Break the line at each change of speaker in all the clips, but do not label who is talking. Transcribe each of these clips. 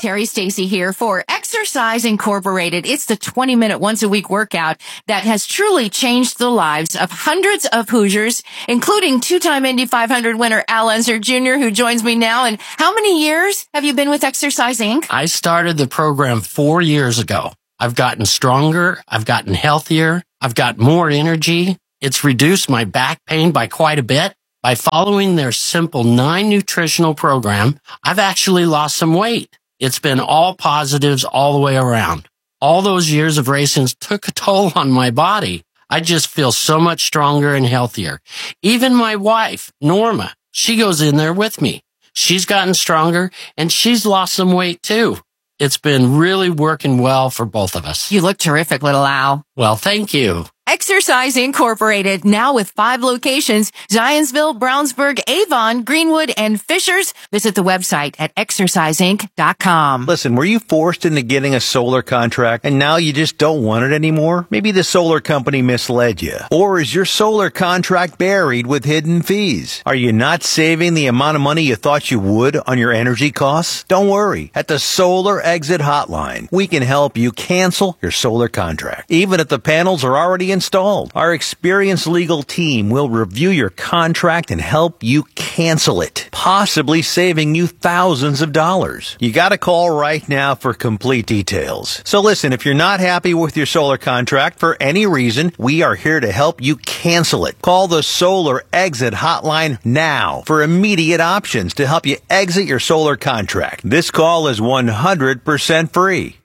Terry Stacy here for Exercise Incorporated. It's the 20-minute once-a-week workout that has truly changed the lives of hundreds of Hoosiers, including two-time Indy 500 winner Al Unser Jr., who joins me now. And how many years have you been with Exercise Inc.?
I started the program 4 years ago. I've gotten stronger. I've gotten healthier. I've got more energy. It's reduced my back pain by quite a bit. By following their simple 9 nutritional program, I've actually lost some weight. It's been all positives all the way around. All those years of racing took a toll on my body. I just feel so much stronger and healthier. Even my wife, Norma, she goes in there with me. She's gotten stronger and she's lost some weight too. It's been really working well for both of us.
You look terrific, little Al.
Well, thank you.
Exercise Incorporated, now with 5 locations: Zionsville, Brownsburg, Avon, Greenwood, and Fishers. Visit the website at exerciseinc.com.
Listen, were you forced into getting a solar contract and now you just don't want it anymore? Maybe the solar company misled you. Or is your solar contract buried with hidden fees? Are you not saving the amount of money you thought you would on your energy costs? Don't worry. At the Solar Exit Hotline, we can help you cancel your solar contract, even if the panels are already installed. Our experienced legal team will review your contract and help you cancel it, possibly saving you thousands of dollars. You got to call right now for complete details. So listen, if you're not happy with your solar contract for any reason, we are here to help you cancel it. Call the Solar Exit Hotline now for immediate options to help you exit your solar contract. This call is 100% free.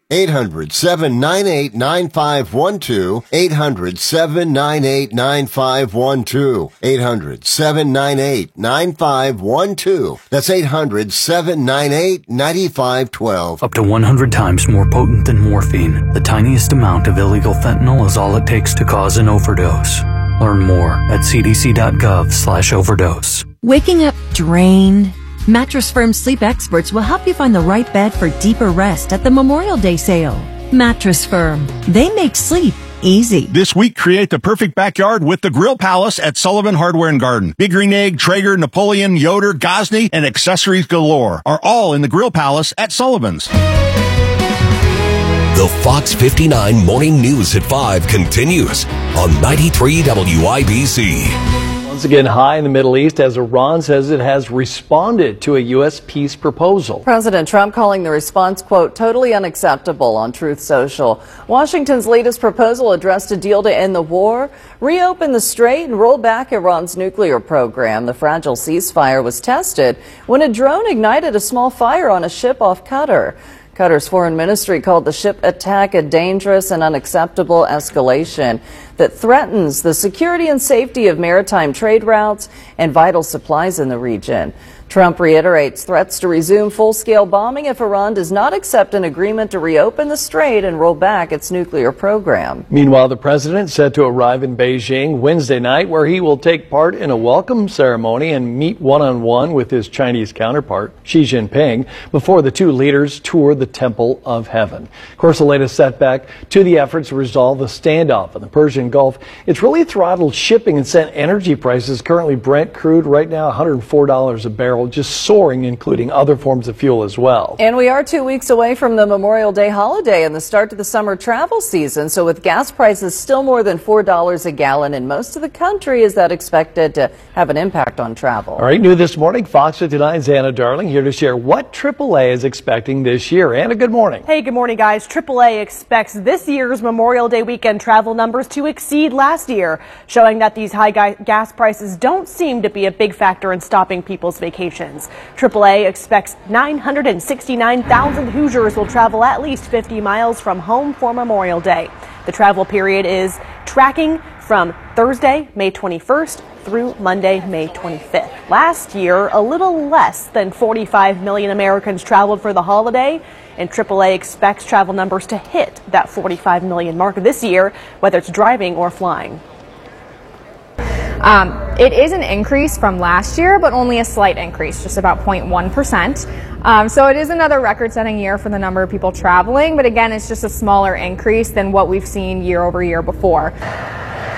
800-798-9512. 800-798-9512. 800-798-9512. That's 800-798-9512.
Up to 100 times more potent than morphine, the tiniest amount of illegal fentanyl is all it takes to cause an overdose. Learn more at cdc.gov/overdose.
Waking up drained? Mattress Firm sleep experts will help you find the right bed for deeper rest at the Memorial Day sale. Mattress Firm. They make sleep easy.
This week, create the perfect backyard with the Grill Palace at Sullivan Hardware and Garden. Big Green Egg, Traeger, Napoleon, Yoder, Gosney, and accessories galore are all in the Grill Palace at Sullivan's.
The Fox 59 Morning News at 5 continues on 93 WIBC.
Once again, high in the Middle East as Iran says it has responded to a U.S. peace proposal.
President Trump calling the response, quote, totally unacceptable on Truth Social. Washington's latest proposal addressed a deal to end the war, reopen the strait, and roll back Iran's nuclear program. The fragile ceasefire was tested when a drone ignited a small fire on a ship off Qatar. Qatar's foreign ministry called the ship attack a dangerous and unacceptable escalation that threatens the security and safety of maritime trade routes and vital supplies in the region. Trump reiterates threats to resume full-scale bombing if Iran does not accept an agreement to reopen the strait and roll back its nuclear program.
Meanwhile, the president set to arrive in Beijing Wednesday night, where he will take part in a welcome ceremony and meet one-on-one with his Chinese counterpart, Xi Jinping, before the two leaders tour the Temple of Heaven. Of course, the latest setback to the efforts to resolve the standoff in the Persian Gulf, it's really throttled shipping and sent energy prices. Currently, Brent crude right now $104 a barrel, just soaring, including other forms of fuel as well.
And we are 2 weeks away from the Memorial Day holiday and the start to the summer travel season. So with gas prices still more than $4 a gallon in most of the country, is that expected to have an impact on travel?
All right, new this morning, Fox 59's Anna Darling here to share what AAA is expecting this year. Anna, good morning.
Hey, good morning, guys. AAA expects this year's Memorial Day weekend travel numbers to exceed last year, showing that these high gas prices don't seem to be a big factor in stopping people's vacations. AAA expects 969,000 Hoosiers will travel at least 50 miles from home for Memorial Day. The travel period is tracking from Thursday, May 21st through Monday, May 25th. Last year, a little less than 45 million Americans traveled for the holiday, and AAA expects travel numbers to hit that 45 million mark this year, whether it's driving or flying.
It is an increase from last year, but only a slight increase, just about 0.1%. So it is another record-setting year for the number of people traveling, but again, it's just a smaller increase than what we've seen year over year before.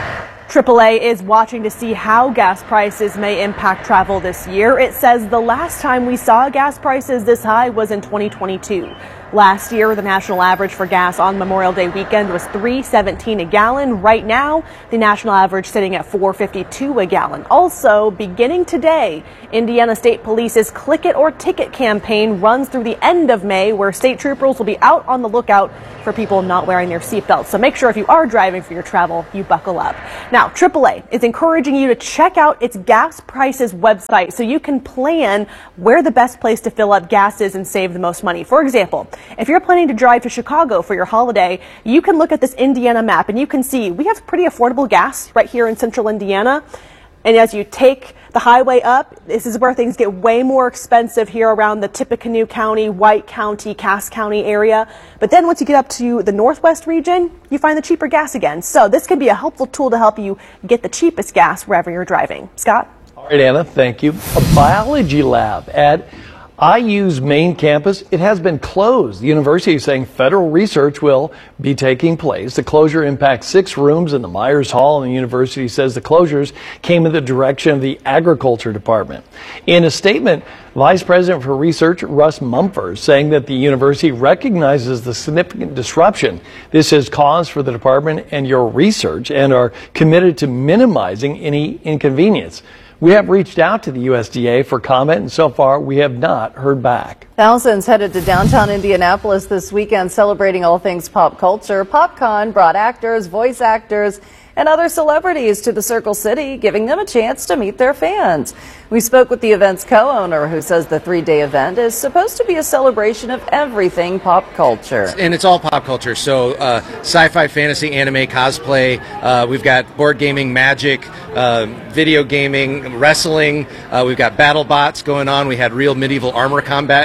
AAA is watching to see how gas prices may impact travel this year. It says the last time we saw gas prices this high was in 2022. Last year, the national average for gas on Memorial Day weekend was $3.17 a gallon. Right now, the national average sitting at $4.52 a gallon. Also, beginning today, Indiana State Police's Click It or Ticket campaign runs through the end of May, where state troopers will be out on the lookout for people not wearing their seatbelts. So make sure if you are driving for your travel, you buckle up. Now, AAA is encouraging you to check out its gas prices website so you can plan where the best place to fill up gas is and save the most money. For example, if you're planning to drive to Chicago for your holiday, you can look at this Indiana map and you can see we have pretty affordable gas right here in central Indiana. And as you take the highway up, this is where things get way more expensive here around the Tippecanoe County, White County, Cass County area. But then once you get up to the Northwest region, you find the cheaper gas again. So this could be a helpful tool to help you get the cheapest gas wherever you're driving. Scott?
All right, Anna, thank you. A biology lab at IU's main campus, it has been closed. The university is saying federal research will be taking place. The closure impacts 6 rooms in the Myers Hall, and the university says the closures came in the direction of the agriculture department. In a statement, Vice President for Research Russ Mumford saying that the university recognizes the significant disruption this has caused for the department and your research and are committed to minimizing any inconvenience. We have reached out to the USDA for comment, and so far we have not heard back.
Thousands headed to downtown Indianapolis this weekend celebrating all things pop culture. PopCon brought actors, voice actors, and other celebrities to the Circle City, giving them a chance to meet their fans. We spoke with the event's co-owner, who says the 3-day event is supposed to be a celebration of everything pop culture.
And it's all pop culture, so sci-fi, fantasy, anime, cosplay. We've got board gaming, magic, video gaming, wrestling. We've got battle bots going on. We had real medieval armor combat.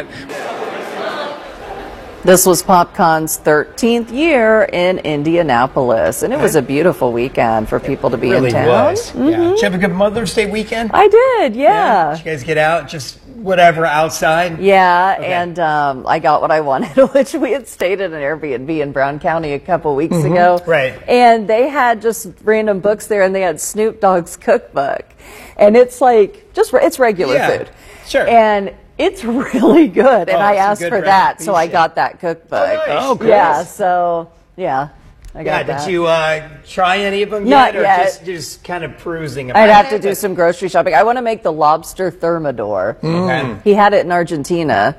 This was PopCon's 13th year in Indianapolis, and it was a beautiful weekend for people to be in town.
Was. Yeah. Did you have a good Mother's Day weekend?
I did, yeah.
Did you guys get out, just whatever, outside?
Yeah, okay. And I got what I wanted, which we had stayed at an Airbnb in Brown County a couple weeks ago.
Right.
And they had just random books there, and they had Snoop Dogg's cookbook. And it's like, it's regular food.
Sure.
And it's really good, and I asked for that, so I got that cookbook.
Oh, nice.
Oh, cool. Yeah, so, yeah, I got that.
Did you try any of them
Not
yet, or
yet.
just kind of perusing?
I'd have to do some grocery shopping. I want to make the lobster thermidor.
Okay.
He had it in Argentina,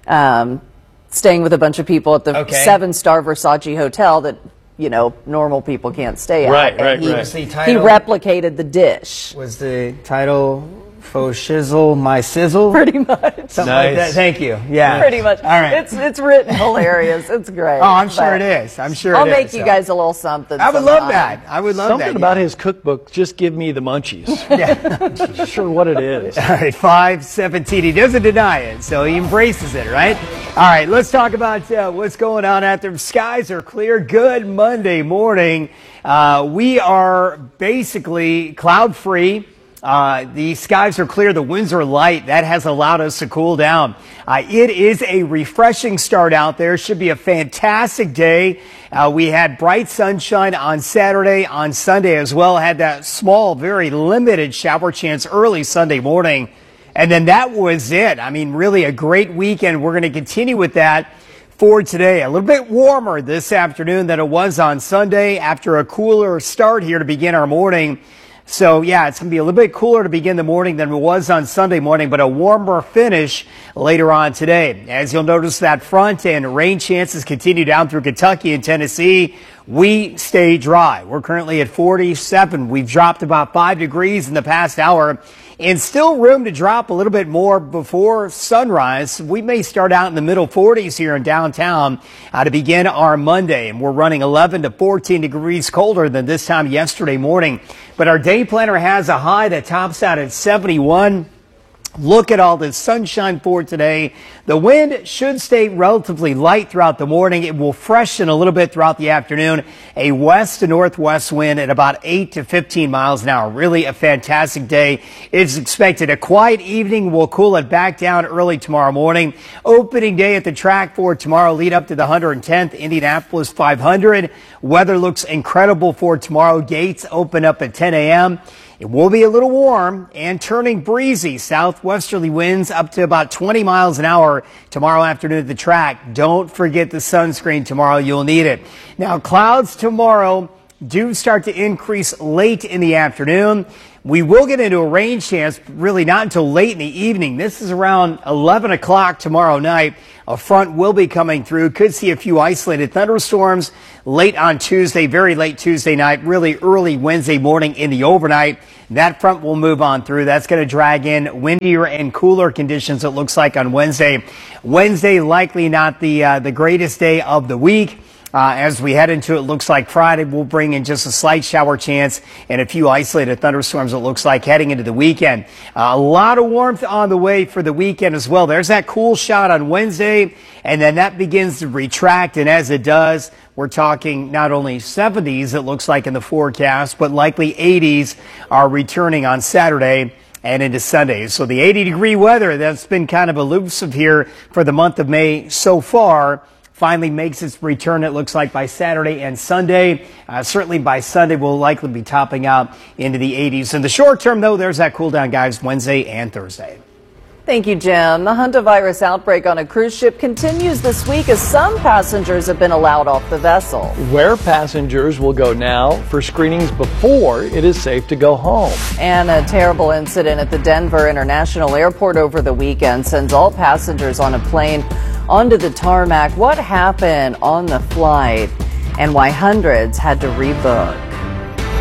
staying with a bunch of people at the 7-star Versace hotel that, you know, normal people can't stay at.
Right.
He replicated the dish.
Was the title Faux Shizzle My Sizzle?
Pretty much.
Something like that. Thank you. Yeah.
Pretty much.
All right.
It's written hilarious. It's great.
Oh, I'm sure it is. I'm sure
I'll make you guys a little something.
I would love that. I would love that.
Something about his cookbook just give me the munchies.
Yeah.
Not sure what it is.
All right, 517. He doesn't deny it, so he embraces it, right? All right, let's talk about what's going on out there. Skies are clear. Good Monday morning. We are basically cloud-free. The skies are clear. The winds are light. That has allowed us to cool down. It is a refreshing start out there. Should be a fantastic day. We had bright sunshine on Saturday, on Sunday as well. Had that small, very limited shower chance early Sunday morning. And then that was it. I mean, really a great weekend. We're going to continue with that for today. A little bit warmer this afternoon than it was on Sunday after a cooler start here to begin our morning. So, yeah, it's going to be a little bit cooler to begin the morning than it was on Sunday morning, but a warmer finish later on today. As you'll notice, that front and rain chances continue down through Kentucky and Tennessee. We stay dry. We're currently at 47. We've dropped about 5 degrees in the past hour, and still room to drop a little bit more before sunrise. We may start out in the middle 40s here in downtown to begin our Monday, and we're running 11 to 14 degrees colder than this time yesterday morning. But our day planner has a high that tops out at 71. Look at all this sunshine for today. The wind should stay relatively light throughout the morning. It will freshen a little bit throughout the afternoon. A west to northwest wind at about 8 to 15 miles an hour. Really a fantastic day. It's expected a quiet evening. We'll cool it back down early tomorrow morning. Opening day at the track for tomorrow, lead up to the 110th Indianapolis 500. Weather looks incredible for tomorrow. Gates open up at 10 a.m. It will be a little warm and turning breezy. Southwesterly winds up to about 20 miles an hour tomorrow afternoon at the track. Don't forget the sunscreen tomorrow. You'll need it. Now, clouds tomorrow do start to increase late in the afternoon. We will get into a rain chance, really not until late in the evening. This is around 11 o'clock tomorrow night. A front will be coming through. Could see a few isolated thunderstorms late on Tuesday, very late Tuesday night, really early Wednesday morning in the overnight. That front will move on through. That's going to drag in windier and cooler conditions, it looks like, on Wednesday. Wednesday, likely not the greatest day of the week. As we head into it, looks like Friday will bring in just a slight shower chance and a few isolated thunderstorms, it looks like, heading into the weekend. A lot of warmth on the way for the weekend as well. There's that cool shot on Wednesday, and then that begins to retract, and as it does, we're talking not only 70s, it looks like, in the forecast, but likely 80s are returning on Saturday and into Sunday. So the 80-degree weather that's been kind of elusive here for the month of May so far finally makes its return, it looks like, by Saturday and Sunday. Certainly by Sunday, we'll likely be topping out into the 80s. In the short term, though, there's that cool down, guys, Wednesday and Thursday.
Thank you, Jim. The hantavirus outbreak on a cruise ship continues this week as some passengers have been allowed off the vessel.
Where passengers will go now for screenings before it is safe to go home.
And a terrible incident at the Denver International Airport over the weekend sends all passengers on a plane onto the tarmac. What happened on the flight and why hundreds had to rebook?